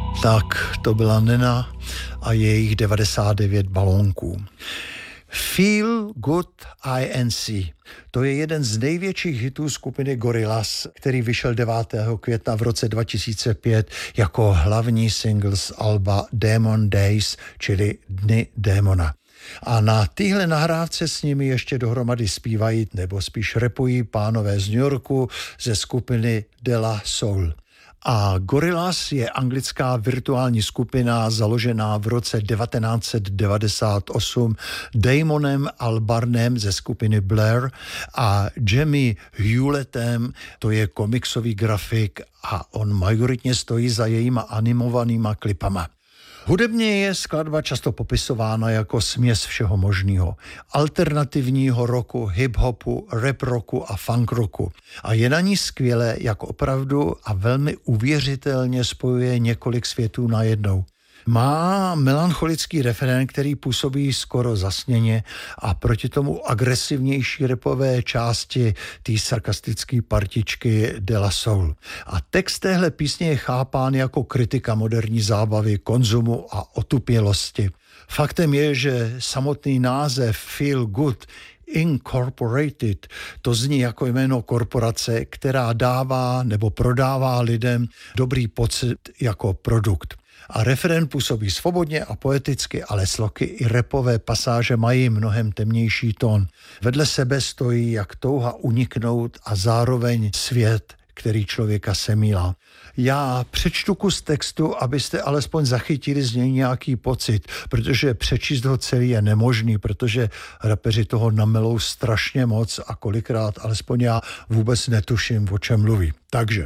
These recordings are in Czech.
Tak to byla Nena a jejich 99 balónků. Feel Good INC. To je jeden z největších hitů skupiny Gorillaz, který vyšel 9. května v roce 2005 jako hlavní single z alba Demon Days, čili Dny démona. A na téhle nahrávce s nimi ještě dohromady zpívají, nebo spíš rapují pánové z New Yorku ze skupiny De La Soul. A Gorillaz je anglická virtuální skupina založená v roce 1998 Damonem Albarnem ze skupiny Blair a Jamie Hewlettem, to je komiksový grafik a on majoritně stojí za jejíma animovanýma klipama. Hudebně je skladba často popisována jako směs všeho možného. Alternativního rocku, hip-hopu, rap rocku a funk rocku. A je na ní skvělé, jak opravdu a velmi uvěřitelně spojuje několik světů najednou. Má melancholický refrén, který působí skoro zasněně a proti tomu agresivnější rapové části té sarkastické partičky De La Soul. A text téhle písně je chápán jako kritika moderní zábavy, konzumu a otupělosti. Faktem je, že samotný název Feel Good Incorporated, to zní jako jméno korporace, která dává nebo prodává lidem dobrý pocit jako produkt. A refrén působí svobodně a poeticky, ale sloky i rapové pasáže mají mnohem temnější tón. Vedle sebe stojí jak touha uniknout a zároveň svět, který člověka semílá. Já přečtu kus textu, abyste alespoň zachytili z něj nějaký pocit, protože přečíst ho celý je nemožný, protože rapeři toho namelou strašně moc a kolikrát alespoň já vůbec netuším, o čem mluví. Takže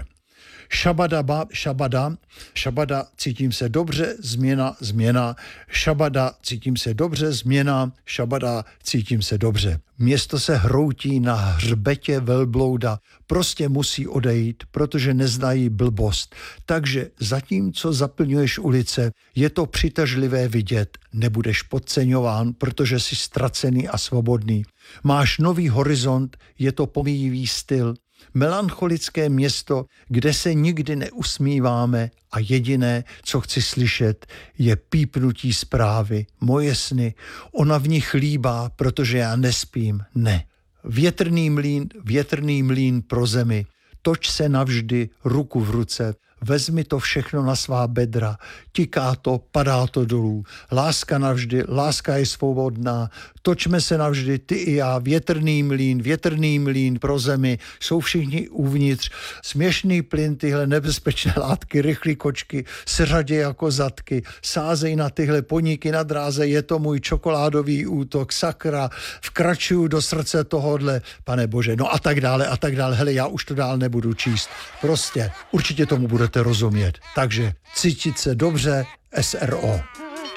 šabada, cítím se dobře, změna, šabada, cítím se dobře, změna, šabada, cítím se dobře. Město se hroutí na hřbetě velblouda, prostě musí odejít, protože neznají blbost. Takže zatímco zaplňuješ ulice, je to přitažlivé vidět, nebudeš podceňován, protože jsi ztracený a svobodný. Máš nový horizont, je to pomíjivý styl, melancholické město, kde se nikdy neusmíváme a jediné, co chci slyšet, je pípnutí zprávy. Moje sny, ona v nich líbá, protože já nespím, ne. Větrný mlýn pro zemi, toč se navždy ruku v ruce, vezmi to všechno na svá bedra, tiká to, padá to dolů. Láska navždy, láska je svobodná, točme se navždy, ty i já, větrný mlýn pro zemi, jsou všichni uvnitř. Směšný plyn, tyhle nebezpečné látky, rychlý kočky, sřadě jako zadky, sázej na tyhle poníky na dráze, je to můj čokoládový útok, sakra, vkračuju do srdce tohodle, pane bože, no a tak dále, hele, já už to dál nebudu číst. Prostě, určitě tomu budete rozumět. Takže cítit se dobře, SRO.